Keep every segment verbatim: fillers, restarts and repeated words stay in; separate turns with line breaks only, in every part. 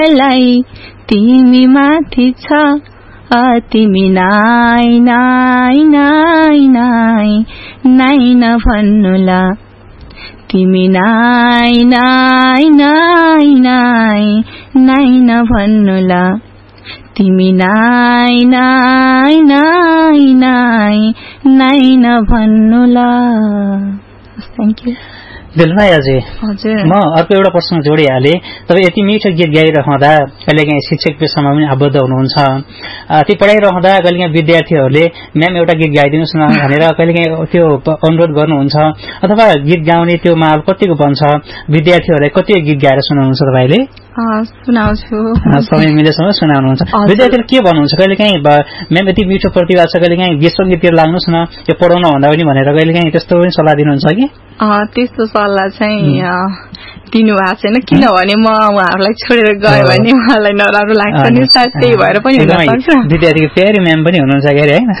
लाई तिमी माथि छ तिमी नाइ नाइ नाइ नाइ नाइ नभन्नुला तिमी नाइ नाइ नाइ नाइ नाइ नभन्नुला तिमी नाइ नाइ नाइ नाइ नाइ नभन्नुला। Thank you.
दिलमायाजी, म अर्को एउटा प्रश्न जोडिहालेँ। तपाईँ यति मिठो गीत गाइरहँदा कहिलेकाहीँ शिक्षक पेसामा पनि आबद्ध हुनुहुन्छ। ती पढाइरहँदा कहिलेकाहीँ विद्यार्थीहरूले म्याम एउटा गीत गाइदिनुहोस् न भनेर कहिलेकाहीँ त्यो अनुरोध गर्नुहुन्छ, अथवा गीत गाउने त्यो माहौल कतिको बन्छ, विद्यार्थीहरूलाई कतिको गीत गाएर सुनाउनुहुन्छ तपाईँले?
सुनाउँछु,
समय मिलेसम्म सुनाउनुहुन्छ। विद्यार्थीले के भन्नुहुन्छ? कहिलेकाहीँ म्याम यति मिठो प्रतिभा छ, कहिलेकाहीँ गीत सङ्गीततिर लाग्नुहोस् न, यो पढाउन भन्दा पनि भनेर कहिलेकाहीँ त्यस्तो पनि सल्लाह दिनुहुन्छ कि?
त्यस्तो सल्लाह चाहिँ दिनु भएको छैन, किनभने म उहाँहरूलाई छोडेर गयो भने उहाँलाई नराम्रो लाग्छ नि, सायद त्यही भएर पनि
विद्यार्थीको प्यारी म्याम पनि हुनुहुन्छ गरे होइन?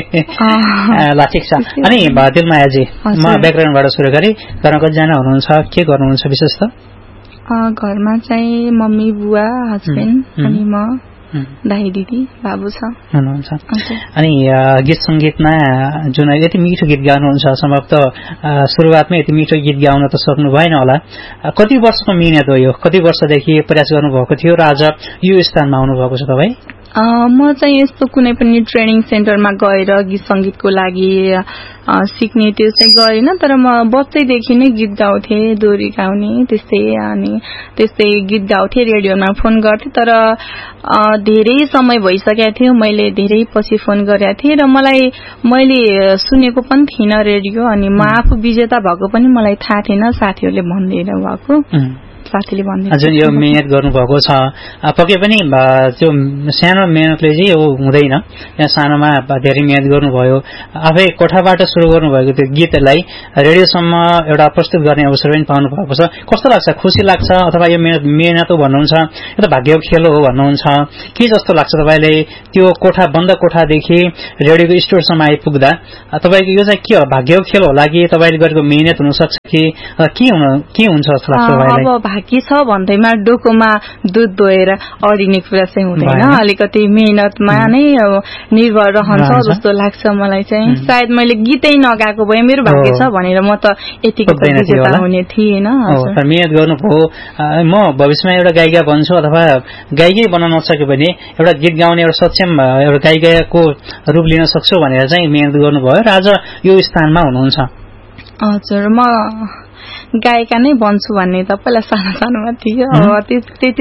ल ठिक छ। अनि दिलमायाजी, म ब्याकग्राउन्डबाट सुरु गरेँ। घरमा कतिजना हुनुहुन्छ, के गर्नुहुन्छ विशेष त?
घरमा चाहिँ मम्मी बुवा हस्बेन्ड अनि म दाई दिदी बाबु छ
हुनुहुन्छ। अनि गीत सङ्गीतमा जुन यति मिठो गीत गाउनुहुन्छ, सम्भवत सुरुवातमै यति मिठो गीत गाउन त सक्नु भएन होला। कति वर्षको मिहिनेत हो यो? कति वर्षदेखि प्रयास गर्नुभएको थियो र आज यो स्थानमा आउनुभएको छ तपाईँ?
म चाहिँ यस्तो कुनै पनि ट्रेनिङ सेन्टरमा गएर गीत सङ्गीतको लागि सिक्ने त्यो चाहिँ गरेन, तर म बच्चैदेखि नै गीत गाउँथेँ, दोहोरी गाउने त्यस्तै, अनि त्यस्तै गीत गाउँथेँ, रेडियोमा फोन गर्थेँ। तर धेरै समय भइसकेको थियो, मैले धेरै पछि फोन गरेको थिएँ र मलाई मैले सुनेको पनि थिइनँ रेडियो, अनि म आफू विजेता भएको पनि मलाई थाहा थिएन, साथीहरूले भन्दैन भएको साथीले भन्दै
जुन यो मेहनत गर्नुभएको छ, पक्कै पनि त्यो सानो मेहनतले चाहिँ यो हुँदैन। यहाँ सानोमा धेरै मेहनत गर्नुभयो, आफै कोठाबाट सुरु गर्नुभएको त्यो गीतलाई रेडियोसम्म एउटा प्रस्तुत गर्ने अवसर पनि पाउनु भएको छ। कस्तो लाग्छ? खुसी लाग्छ अथवा यो मेहनत मेहनत हो भन्नुहुन्छ, यो त भाग्यको खेल हो भन्नुहुन्छ, के जस्तो लाग्छ तपाईँले? त्यो कोठा बन्द कोठादेखि रेडियोको स्टुडियोसम्म आइपुग्दा तपाईँको यो चाहिँ के हो? भाग्यको खेल होला कि तपाईँले गरेको मेहनत हुनसक्छ कि के हुन के हुन्छ जस्तो लाग्छ तपाईँलाई?
के छ भन्दैमा डोकोमा दुध दोहेर अडिने कुरा चाहिँ हुँदैन, अलिकति मेहनतमा नै निर्भर रहन्छ जस्तो लाग्छ मलाई चाहिँ। सायद मैले गीतै नगाएको भए मेरो भाग्य छ भनेर म त यतिको विजेता हुने थिएन।
मेहनत गर्नुभयो। म भविष्यमा एउटा गायिका बन्छु अथवा गायिकै बन्न नसक्यो भने एउटा गीत गाउने एउटा सक्षम एउटा गायिकाको रूप लिन सक्छु भनेर चाहिँ मेहनत गर्नुभयो र आज यो स्थानमा हुनुहुन्छ।
हजुर, म गायिका नै बन्छु भन्ने त पहिला सानो सानोमा थियो, त्यति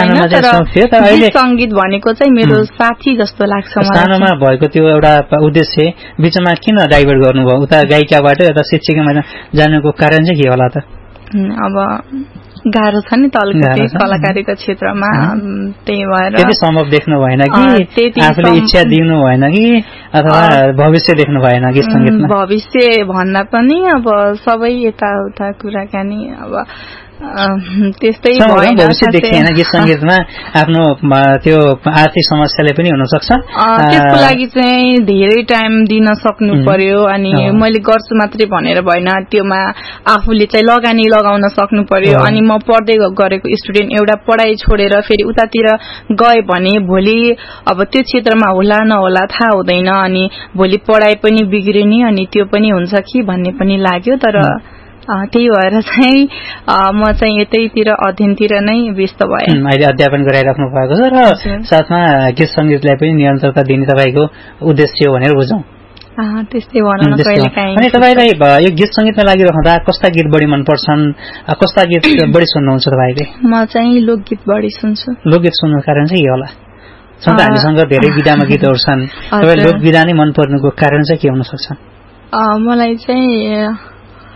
सङ्गीत भनेको चाहिँ मेरो साथी जस्तो लाग्छ मलाई।
सानोमा भएको त्यो एउटा उद्देश्य बिचमा किन डाइभर्ट गर्नुभयो? उता गायिकाबाट यता शिक्षिकामा जानुको कारण चाहिँ के होला त?
अब गाह्रो छ नि त अलिकति कलाकारीको क्षेत्रमा, त्यही भएर
त्यति सम्भव देख्नु भएन कि आफूले इच्छा दिनु भएन कि अथवा भविष्य देख्नु भएन गीत सङ्गीतमा?
भविष्य भन्दा पनि अब सबै यताउता कुराकानी अब त्यस्तै
भविष्य देखिएन गीत सङ्गीतमा। आफ्नो त्यो आर्थिक समस्याले पनि हुन सक्छ,
त्यसको लागि चाहिँ धेरै टाइम दिन सक्नु पर्यो। अनि मैले गर्छु मात्रै भनेर भएन, त्योमा आफूले चाहिँ लगानी लगाउन सक्नु पर्यो। अनि म पढ्दै गरेको स्टुडेन्ट एउटा पढाइ छोडेर फेरि उतातिर गए भने भोलि अब त्यो क्षेत्रमा होला नहोला थाहा हुँदैन, अनि भोलि पढाइ पनि बिग्रिने अनि त्यो पनि हुन्छ कि भन्ने पनि लाग्यो। तर त्यही भएर चाहिँ म चाहिँ यतैतिर अध्ययनतिर नै व्यस्त भएँ।
अहिले अध्यापन गराइराख्नु भएको छ र साथमा गीत सङ्गीतलाई पनि निरन्तरता दिने तपाईँको उद्देश्य हो भनेर बुझौँ।
त्यस्तै भनौँ न कहिलेकाहीँ।
अनि तपाईँलाई यो गीत सङ्गीतमा लागिरहँदा कस्ता गीत बढी मनपर्छन्, कस्ता गीत बढी सुन्नुहुन्छ तपाईँले?
म चाहिँ लोकगीत बढी सुन्छु।
लोकगीत सुन्नु कारण चाहिँ के होला? छन् त हामीसँग धेरै विधामा गीतहरू छन्, तपाईँ लोकविधा नै मन पर्नुको कारण चाहिँ के हुन सक्छ?
मलाई चाहिँ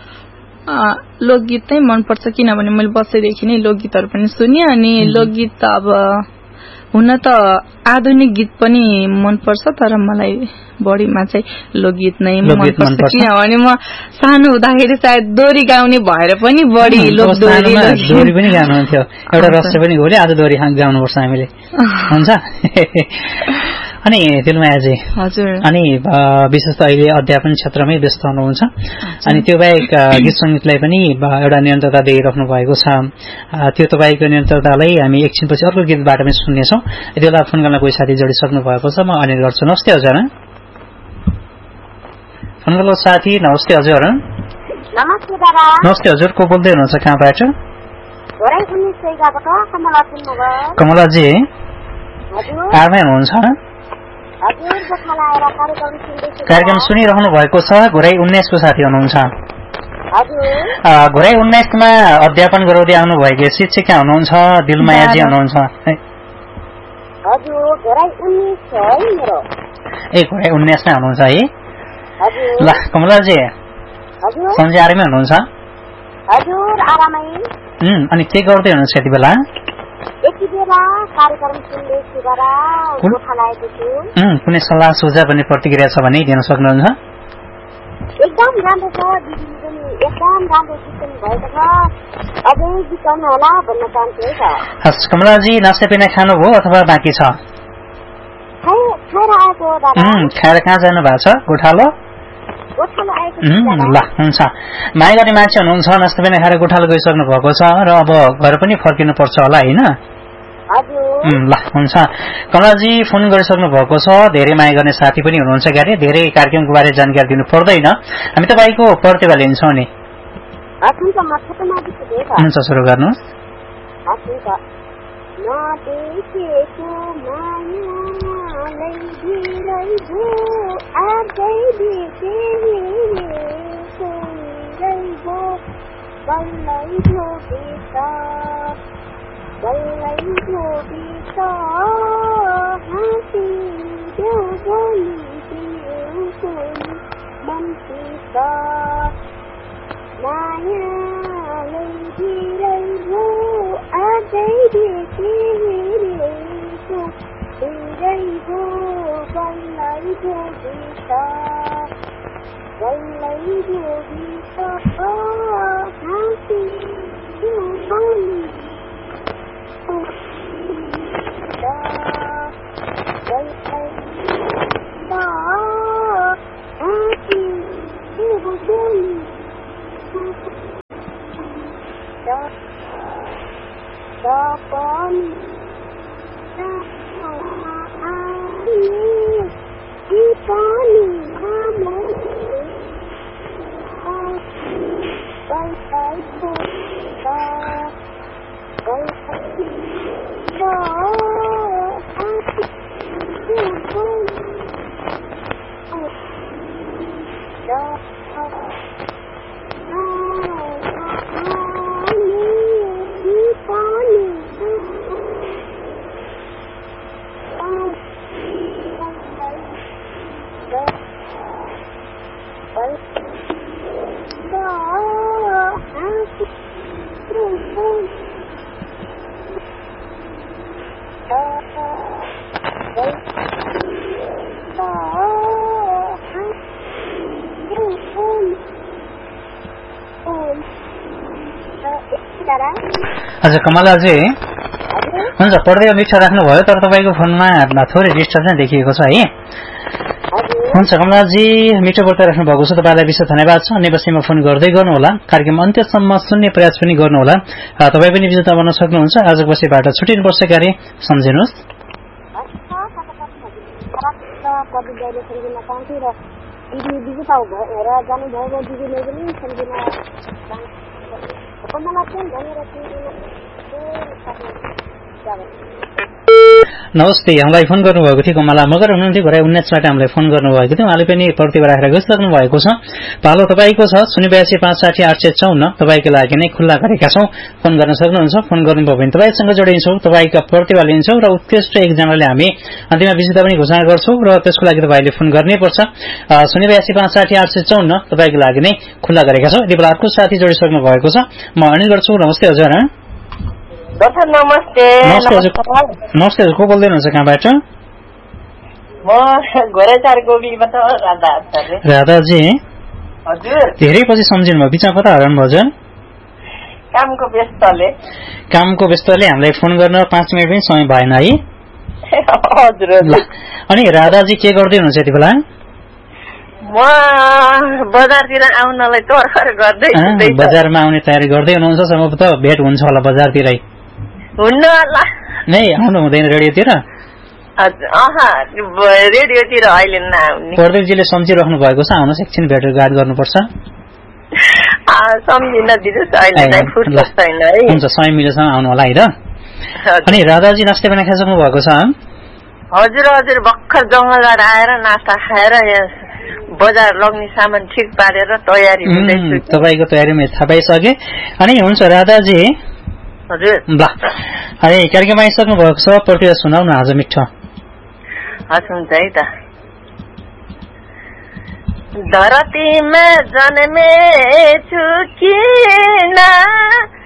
लोकगीत नै मनपर्छ, किनभने मैले बच्चैदेखि नै लोकगीतहरू पनि सुने। अनि लोकगीत अब हुन त आधुनिक गीत पनि मनपर्छ, तर मलाई बढीमा चाहिँ लोकगीत नै मनपर्छ, किनभने म सानो हुँदाखेरि सायद दोहोरी गाउने भएर पनि बढी लोक दोहोरी
पनि गाउनुहुन्थ्यो। एउटा रस पनि हो, आज दोहोरी गाउनुपर्छ हामीले, हुन्छ। अनि दिलमायाजी
हजुर
अनि विशेष त अहिले अध्यापन क्षेत्रमै व्यस्त हुनुहुन्छ अनि त्यो बाहेक गीत संगीतलाई पनि एउटा निरन्तरता दिइराख्नु भएको छ त्यो तपाईँको निरन्तरतालाई हामी एकछिनपछि अर्को गीतबाट पनि सुन्नेछौँ यति बेला फोन गर्न कोही साथी जोडिसक्नु भएको छ म अनुरोध गर्छु नमस्ते हजुर फोन गर्नु साथी नमस्ते हजुर
नमस्ते दादा
नमस्ते हजुर को बोल्दै हुनुहुन्छ कहाँबाट कमलाजी कारमै हुनुहुन्छ कार्यक्रम सुनिरहनु भएको छ घोराई उन्नाइसको साथी हुनुहुन्छ घोराई उन्नाइसमा अध्यापन गराउँदै आउनु भएको शिक्षिका हुनुहुन्छ दिलमायाजी हुनुहुन्छ ए घोराई उन्नाइसमा हुनुहुन्छ है ल कमलाजी सन्जय आरामै हुनुहुन्छ अनि के गर्दै हुनुहुन्छ यति बेला कुनै सल्लाह सुझाव पनि प्रतिक्रिया छ भने दिन सक्नुहुन्छ
एकदम राम्रो छ दिदी एकदम राम्रो सिस्टम भएको छ अझै जिताउनु होला भन्न चाहन्छु है
हस् कमलाजी नास्ता पिना खानुभयो अथवा बाँकी छ खाएर कहाँ जानु भएको छ गोठालो ल हुन्छ माया गर्ने मान्छे हुनुहुन्छ नास्ता पिना खाएर गोठालो गइसक्नु भएको छ र अब घर पनि फर्किनु पर्छ होला होइन ल हुन्छ कमलाजी फोन गरिसक्नु भएको छ धेरै माया गर्ने साथी पनि हुनुहुन्छ क्यारे धेरै कार्यक्रमको बारे जानकारी दिनु पर्दैन हामी तपाईँको प्रतिभा लिन्छौँ नि हुन्छ सुरु गर्नुहोस्
बल्लै धोबीका हाँसी देऊ बोली देऊ बोली मनसिका मायालै धिरै भो आजै भेटे हेरेको धिरै भो बल्लै धोबीका बल्लै धोबीका हाँसी देऊ बोली
हजुर कमलाजी हुन्छ पढ्दै अपेक्षा राख्नुभयो तर तपाईँको फोनमा थोरै डिस्टर्ब चाहिँ देखिएको छ है हुन्छ कमलाजी मिठो बर्ता राख्नु भएको छ तपाईँलाई विशेष धन्यवाद छ अन्य बसीमा फोन गर्दै गर्नुहोला कार्यक्रम अन्त्यसम्म सुन्ने प्रयास पनि गर्नुहोला तपाईँ पनि विजेता बन्न सक्नुहुन्छ आजको बसीबाट छुट्टिनुपर्छ कार्य सम्झिनुहोस् नमस्ते हामीलाई फोन गर्नुभएको थियो कमला मगर हुनुहुन्थ्यो घोराई उन्नाइसबाट हामीलाई फोन गर्नुभएको थियो उहाँले पनि प्रतिभा राखेर गइसक्नु भएको छ पालो तपाईँको छ शून्य बयासी पाँच साठी आठ सय चौन्न तपाईँको लागि नै खुल्ला गरेका छौँ फोन गर्न सक्नुहुन्छ फोन गर्नुभयो भने तपाईँसँग जोडिन्छौँ तपाईँका प्रतिभा लिन्छौँ र उत्कृष्ट एकजनाले हामी अन्तिममा विजेता पनि घोषणा गर्छौँ र त्यसको लागि तपाईँले फोन गर्नैपर्छ शून्य बयासी पाँच साठी आठ सय चौन्न तपाईँको लागि नै खुल्ला गरेका छौँ यति बेला अर्को साथी जोडिसक्नु भएको छ म अनुरोध गर्छु नमस्ते हजुर
नमस्ते
नमस्ते हजुर नमस्ते हजुर को बोल्दै हुनुहुन्छ कहाँबाट राधाजी
हजुर
धेरै पछि सम्झिनु भयो बिचमा कता हराउनु भयो
कामको व्यस्तले
कामको व्यस्तले हामीलाई फोन गर्न पाँच मिनट पनि समय भएन है
हजुर
अनि राधाजी के गर्दै हुनुहुन्छ यति बेला?
म बजारतिर आउनलाई तर्खर गर्दै
बजारमा आउने तयारी गर्दै हुनुहुन्छ? सम्भवतः भेट हुन्छ होला बजारतिरै?
हुन्न होला
नै आउनु हुँदैन रेडियोतिर?
रेडियोतिर अहिले नआउने।
प्रदीपजीले सम्झिराख्नु भएको छ, आउनुहोस् एकछिन भेटघाट गर्नुपर्छ।
सम्झिन दिनुहोस्, अहिले फुर्सद छैन है।
हुन्छ, समय मिलेसम्म आउनु होला है र। अनि राधाजी नास्ता पनि खाइसक्नु भएको छ?
हजुर हजुर, भर्खर जङ्गलबाट आएर नास्ता खाएर बजार लग्ने सामान ठिक पारेर तयारी हुँदैछु।
तपाईँको तयारी मैले थाहा पाइसकेँ। अनि हुन्छ राधाजी,
हजुर
ल अनि कार्यक्रम आइसक्नु भएको छ, प्रक्रिया सुनाउ न आज मिठो।
हजुर हुन्छ है त। धरतीमा जन्मेछु किन